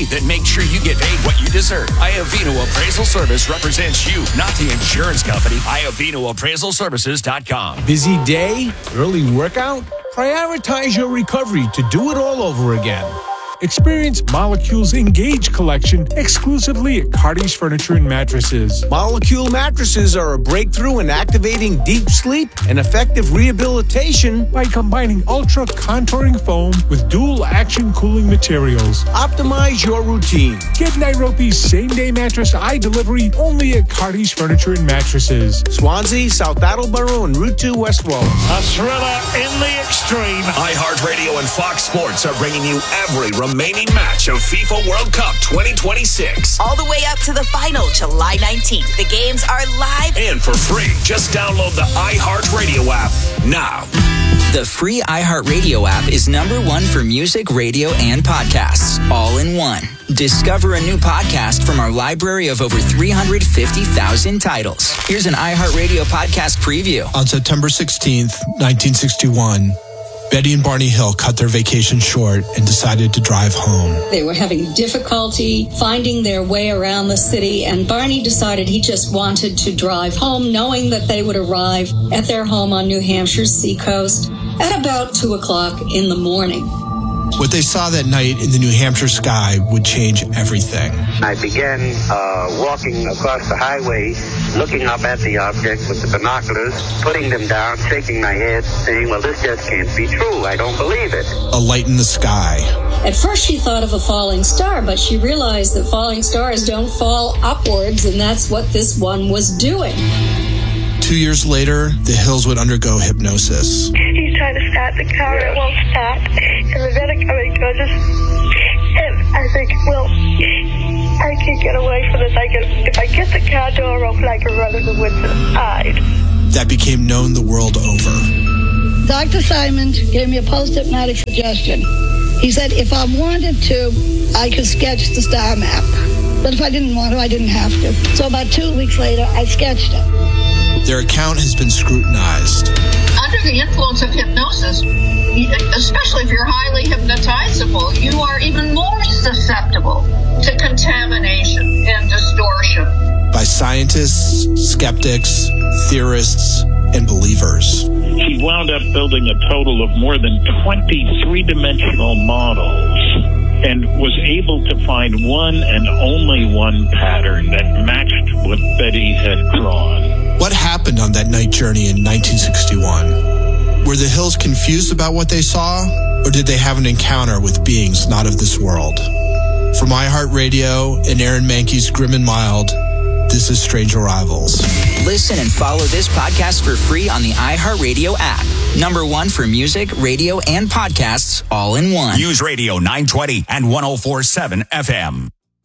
guarantee that makes sure you get paid what you deserve. Iovino Appraisal Service represents you, not the insurance company. IovinoAppraisalServices.com. Busy day? Early workout? Prioritize your recovery to do it all over again. Experience Molecule's Engage collection exclusively at Cardi's Furniture and Mattresses. Molecule mattresses are a breakthrough in activating deep sleep and effective rehabilitation by combining ultra contouring foam with dual action cooling materials. Optimize your routine. Get Nairobi's same-day mattress eye delivery only at Cardi's Furniture and Mattresses. Swansea, South Attleboro, and Route 2 West Wallis. A thriller in the extreme. iHeartRadio and Fox Sports are bringing you every remaining match of FIFA World Cup 2026. All the way up to the final, July 19th. The games are live and for free. Just download the iHeartRadio app now. The free iHeartRadio app is #1 for music, radio, and podcasts, all in one. Discover a new podcast from our library of over 350,000 titles. Here's an iHeartRadio podcast preview. On September 16th, 1961, Betty and Barney Hill cut their vacation short and decided to drive home. They were having difficulty finding their way around the city, and Barney decided he just wanted to drive home, knowing that they would arrive at their home on New Hampshire's seacoast at about 2 o'clock in the morning. What they saw that night in the New Hampshire sky would change everything. I began walking across the highway, looking up at the object with the binoculars, putting them down, shaking my head, saying, well, this just can't be true. I don't believe it. A light in the sky. At first she thought of a falling star, but she realized that falling stars don't fall upwards, and that's what this one was doing. 2 years later, the Hills would undergo hypnosis. He's trying to start the car, and it won't start. And the men are coming towards us. And I think, well, I can get away from this. If I get the car door open, I can run in the woods and hide. That became known the world over. Dr. Simon gave me a post-hypnotic suggestion. He said if I wanted to, I could sketch the star map. But if I didn't want to, I didn't have to. So about 2 weeks later, I sketched it. Their account has been scrutinized. Under the influence of hypnosis, especially if you're highly hypnotizable, you are even more susceptible to contamination and distortion. By scientists, skeptics, theorists, and believers. He wound up building a total of more than 20 three-dimensional models and was able to find one and only one pattern that matched what Betty had drawn. What happened on that night journey in 1961? Were the Hills confused about what they saw, or did they have an encounter with beings not of this world? From iHeartRadio and Aaron Mahnke's Grim and Mild, this is Strange Arrivals. Listen and follow this podcast for free on the iHeartRadio app. #1 for music, radio, and podcasts, all in one. Use Radio 920 and 104.7 FM.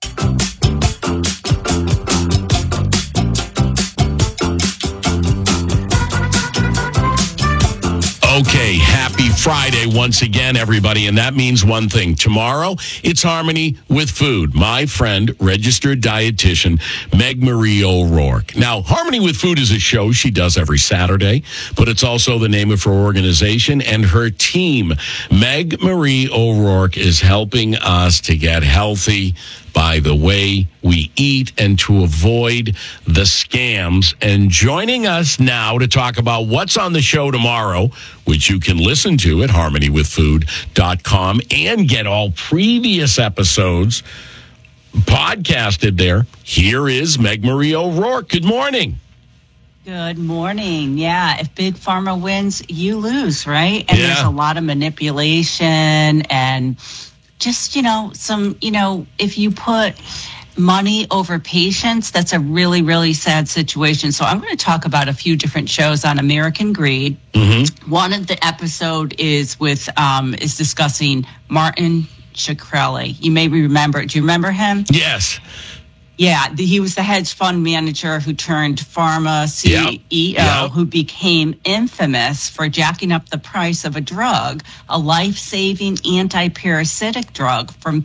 Okay, happy Friday once again, everybody. And that means one thing. Tomorrow, it's Harmony with Food. My friend, registered dietitian, Meg Marie O'Rourke. Now, Harmony with Food is a show she does every Saturday, but it's also the name of her organization and her team. Meg Marie O'Rourke is helping us to get healthy by the way we eat and to avoid the scams. And joining us now to talk about what's on the show tomorrow, which you can listen to at harmonywithfood.com and get all previous episodes podcasted there. Here is Meg Marie O'Rourke. Good morning. Good morning. Yeah, if Big Pharma wins, you lose, right? And there's a lot of manipulation and just, if you put money over patients, that's a really, really sad situation. So I'm going to talk about a few different shows on American Greed. Mm-hmm. One of the episode is is discussing Martin Shkreli. You may remember. Do you remember him? Yes. Yeah, he was the hedge fund manager who turned pharma CEO, who became infamous for jacking up the price of a drug, a life-saving anti-parasitic drug, from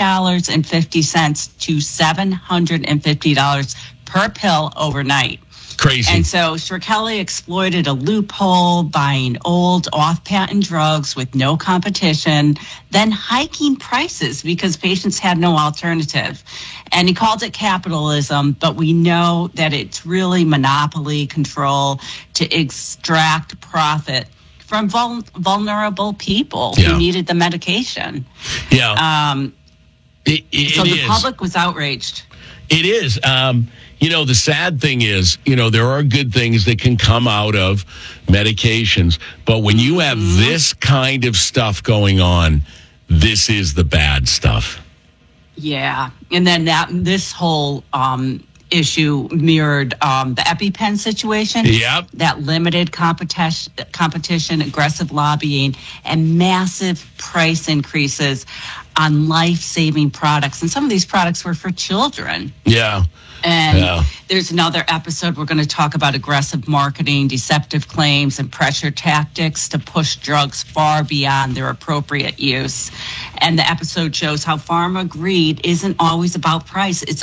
$13.50 to $750 per pill overnight. Crazy. And so Shirkelli exploited a loophole, buying old off-patent drugs with no competition, then hiking prices because patients had no alternative. And he called it capitalism, but we know that it's really monopoly control to extract profit from vulnerable people who needed the medication. Yeah. So the public was outraged. It is. The sad thing is, there are good things that can come out of medications. But when you have this kind of stuff going on, this is the bad stuff. Yeah. And then this whole issue mirrored the EpiPen situation. Yep. That limited competition, aggressive lobbying, and massive price increases on life-saving products. And some of these products were for children. Yeah. And there's another episode we're going to talk about aggressive marketing, deceptive claims, and pressure tactics to push drugs far beyond their appropriate use. And the episode shows how pharma greed isn't always about price. It's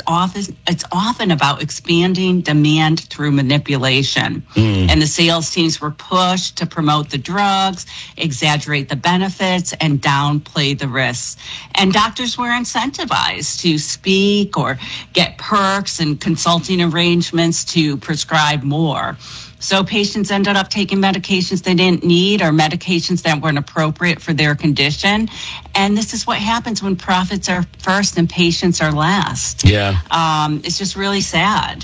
often about expanding demand through manipulation. And the sales teams were pushed to promote the drugs, exaggerate the benefits, and downplay the risks. And doctors were incentivized to speak or get perks and consulting arrangements to prescribe more. So patients ended up taking medications they didn't need or medications that weren't appropriate for their condition. And this is what happens when profits are first and patients are last. Yeah. It's just really sad.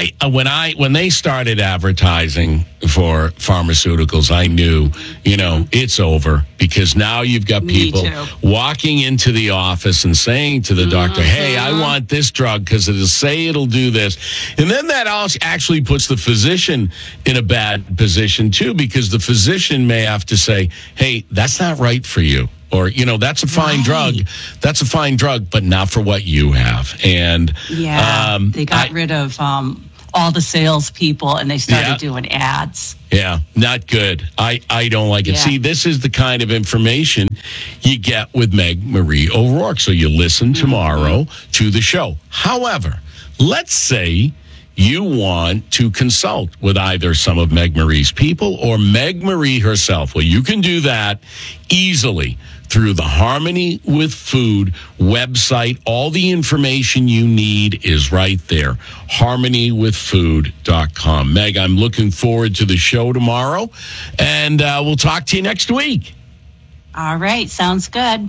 When they started advertising for pharmaceuticals, I knew, it's over, because now you've got people walking into the office and saying to the doctor, hey, I want this drug because it'll do this. And then that actually puts the physician in a bad position too, because the physician may have to say, hey, that's not right for you. Or, that's a fine drug. That's a fine drug, but not for what you have. And they got rid of all the salespeople and they started doing ads. Yeah, not good. I don't like it. Yeah. See, this is the kind of information you get with Meg Marie O'Rourke. So you listen tomorrow to the show. However, let's say you want to consult with either some of Meg Marie's people or Meg Marie herself. Well, you can do that easily through the Harmony with Food website. All the information you need is right there. HarmonyWithFood.com. Meg, I'm looking forward to the show tomorrow, and we'll talk to you next week. All right. Sounds good.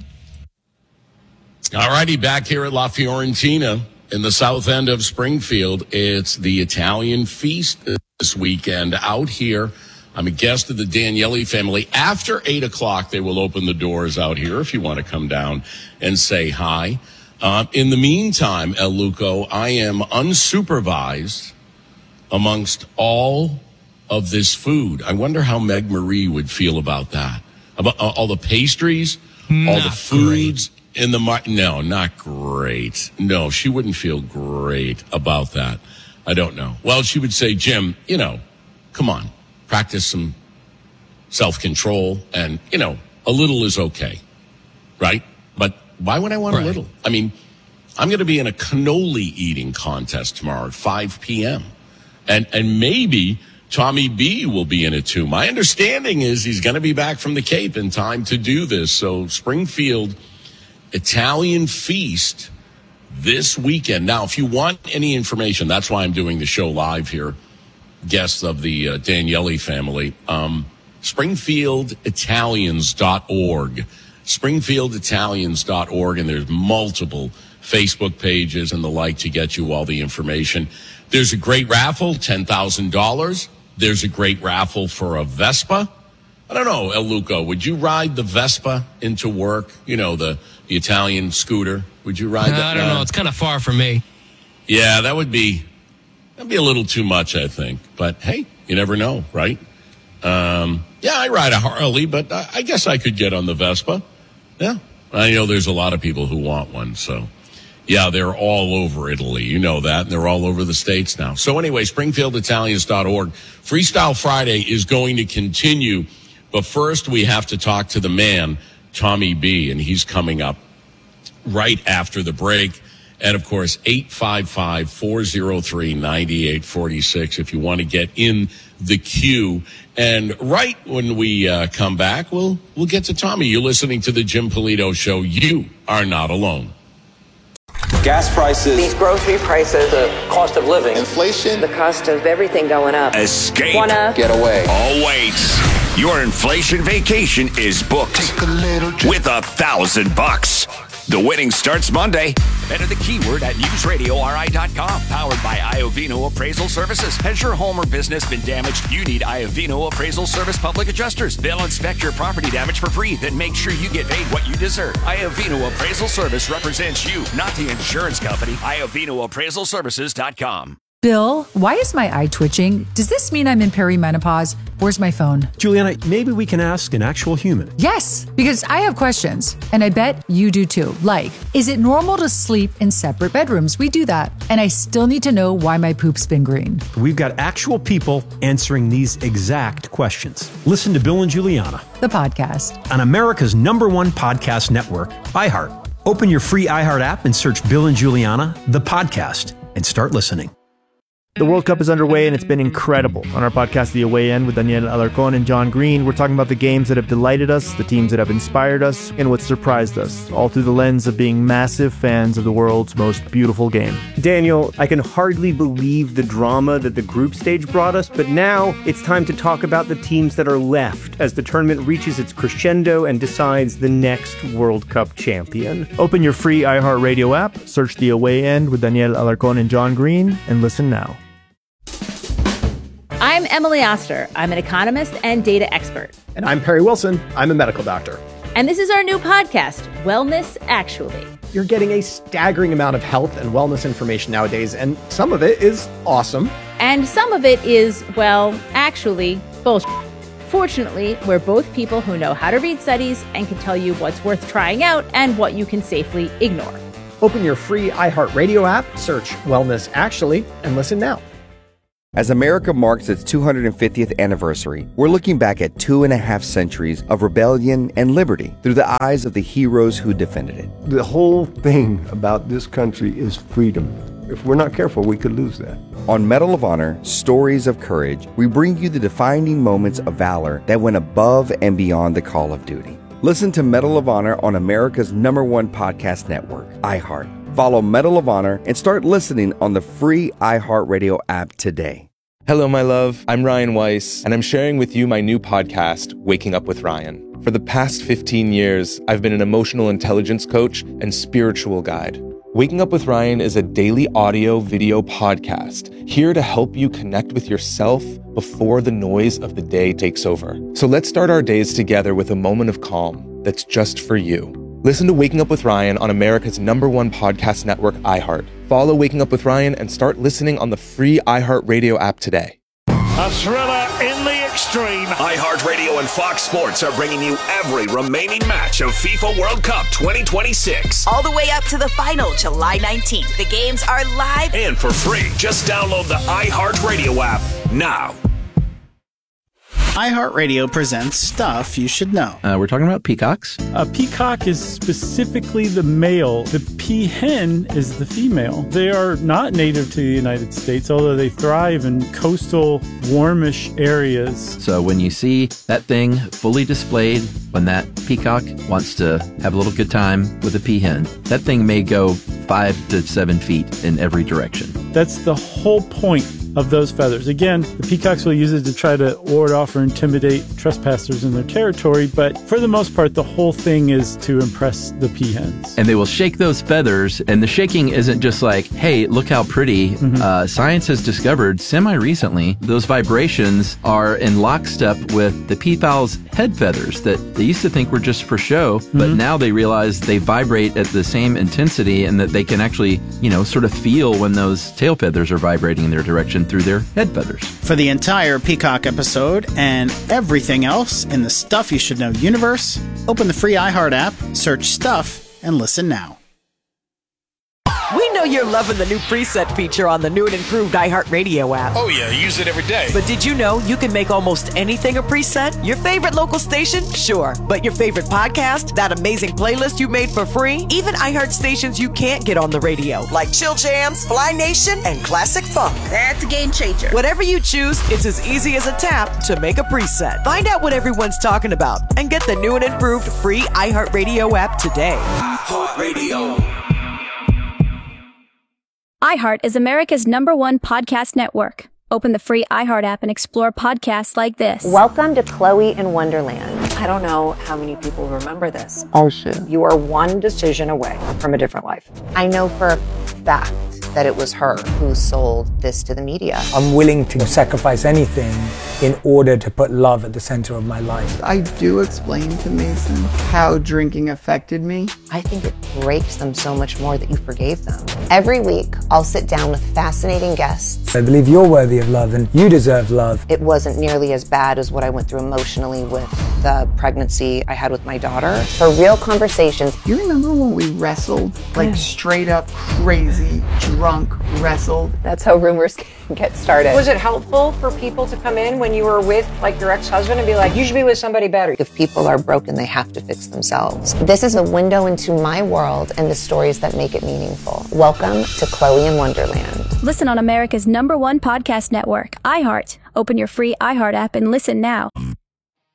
All righty. Back here at La Fiorentina in the south end of Springfield. It's the Italian feast this weekend out here. I'm a guest of the Daniele family. After 8 o'clock, they will open the doors out here if you want to come down and say hi. In the meantime, El Luco, I am unsupervised amongst all of this food. I wonder how Meg Marie would feel about that. About all the pastries, all the foods in the market. No, not great. No, she wouldn't feel great about that. I don't know. Well, she would say, Jim, come on. Practice some self-control, and, a little is okay, right? But why would I want a little? I mean, I'm going to be in a cannoli eating contest tomorrow at 5 p.m., and maybe Tommy B will be in it too. My understanding is he's going to be back from the Cape in time to do this. So Springfield Italian Feast this weekend. Now, if you want any information, that's why I'm doing the show live here. Guests of the Daniele family, SpringfieldItalians.org, SpringfieldItalians.org, and there's multiple Facebook pages and the like to get you all the information. There's a great raffle, $10,000. There's a great raffle for a Vespa. I don't know, El Luco, would you ride the Vespa into work? The Italian scooter. Would you ride that? I don't know. It's kind of far from me. Yeah, that'd be a little too much, I think. But, hey, you never know, right? I ride a Harley, but I guess I could get on the Vespa. Yeah. I know there's a lot of people who want one. So, yeah, they're all over Italy. You know that. And they're all over the States now. So, anyway, SpringfieldItalians.org. Freestyle Friday is going to continue. But first, we have to talk to the man, Tommy B., and he's coming up right after the break. And, of course, 855-403-9846 if you want to get in the queue. And right when we come back, we'll get to Tommy. You're listening to the Jim Polito Show. You are not alone. Gas prices, these grocery prices, the cost of living, inflation, the cost of everything going up. Escape. Wanna get away. Oh, wait. Your inflation vacation is booked with $1,000. The winning starts Monday. Enter the keyword at newsradiori.com. Powered by Iovino Appraisal Services. Has your home or business been damaged? You need Iovino Appraisal Service Public Adjusters. They'll inspect your property damage for free, then make sure you get paid what you deserve. Iovino Appraisal Service represents you, not the insurance company. IovinoAppraisalServices.com. Bill, why is my eye twitching? Does this mean I'm in perimenopause? Where's my phone? Juliana, maybe we can ask an actual human. Yes, because I have questions, and I bet you do too. Like, is it normal to sleep in separate bedrooms? We do that. And I still need to know why my poop's been green. We've got actual people answering these exact questions. Listen to Bill and Juliana, the podcast, on America's #1 podcast network, iHeart. Open your free iHeart app and search Bill and Juliana, the podcast, and start listening. The World Cup is underway, and it's been incredible. On our podcast, The Away End, with Daniel Alarcón and John Green, we're talking about the games that have delighted us, the teams that have inspired us, and what surprised us, all through the lens of being massive fans of the world's most beautiful game. Daniel, I can hardly believe the drama that the group stage brought us, but now it's time to talk about the teams that are left as the tournament reaches its crescendo and decides the next World Cup champion. Open your free iHeartRadio app, search The Away End with Daniel Alarcón and John Green, and listen now. I'm Emily Oster. I'm an economist and data expert. And I'm Perry Wilson. I'm a medical doctor. And this is our new podcast, Wellness Actually. You're getting a staggering amount of health and wellness information nowadays, and some of it is awesome. And some of it is, well, actually, bullshit. Fortunately, we're both people who know how to read studies and can tell you what's worth trying out and what you can safely ignore. Open your free iHeartRadio app, search Wellness Actually, and listen now. As America marks its 250th anniversary, we're looking back at 2.5 centuries of rebellion and liberty through the eyes of the heroes who defended it. The whole thing about this country is freedom. If we're not careful, we could lose that. On Medal of Honor, Stories of Courage, we bring you the defining moments of valor that went above and beyond the call of duty. Listen to Medal of Honor on America's #1 podcast network, iHeart. Follow Medal of Honor and start listening on the free iHeartRadio app today. Hello, my love. I'm Ryan Weiss, and I'm sharing with you my new podcast, Waking Up with Ryan. For the past 15 years, I've been an emotional intelligence coach and spiritual guide. Waking Up with Ryan is a daily audio-video podcast here to help you connect with yourself before the noise of the day takes over. So let's start our days together with a moment of calm that's just for you. Listen to Waking Up with Ryan on America's #1 podcast network, iHeart. Follow Waking Up with Ryan and start listening on the free iHeartRadio app today. A thriller in the extreme. iHeartRadio and Fox Sports are bringing you every remaining match of FIFA World Cup 2026. All the way up to the final, July 19th. The games are live and for free. Just download the iHeartRadio app now. iHeartRadio presents Stuff You Should Know. We're talking about peacocks. A peacock is specifically the male. The peahen is the female. They are not native to the United States, although they thrive in coastal, warmish areas. So when you see that thing fully displayed, when that peacock wants to have a little good time with a peahen, that thing may go 5 to 7 feet in every direction. That's the whole point of those feathers. Again, the peacocks will use it to try to ward off or intimidate trespassers in their territory, but for the most part, the whole thing is to impress the peahens. And they will shake those feathers, and the shaking isn't just like, hey, look how pretty. Science has discovered semi-recently those vibrations are in lockstep with the peafowl's head feathers that they used to think were just for show, but now they realize they vibrate at the same intensity and that they can actually, sort of feel when those tail feathers are vibrating in their direction through their head feathers. For the entire Peacock episode and everything else in the Stuff You Should Know universe, open the free iHeart app, search Stuff, and listen now. We know you're loving the new preset feature on the new and improved iHeartRadio app. Oh yeah, I use it every day. But did you know you can make almost anything a preset? Your favorite local station? Sure. But your favorite podcast? That amazing playlist you made for free? Even iHeart stations you can't get on the radio, like Chill Jams, Fly Nation, and Classic Funk. That's a game changer. Whatever you choose, it's as easy as a tap to make a preset. Find out what everyone's talking about and get the new and improved free iHeartRadio app today. iHeartRadio. iHeart is America's #1 podcast network. Open the free iHeart app and explore podcasts like this. Welcome to Chloe in Wonderland. I don't know how many people remember this. Oh, shit. You are one decision away from a different life. I know for a fact that it was her who sold this to the media. I'm willing to sacrifice anything in order to put love at the center of my life. I do explain to Mason how drinking affected me. I think it breaks them so much more that you forgave them. Every week, I'll sit down with fascinating guests. I believe you're worthy of love and you deserve love. It wasn't nearly as bad as what I went through emotionally with the pregnancy I had with my daughter. For real conversations. You remember when we wrestled? Like straight up crazy, drunk wrestled? That's how rumors get started. Was it helpful for people to come in when you were with like your ex-husband and be like, you should be with somebody better? If people are broken, they have to fix themselves. This is a window into my world and the stories that make it meaningful. Welcome to Chloe in Wonderland. Listen on America's #1 podcast network, iHeart. Open your free iHeart app and listen now.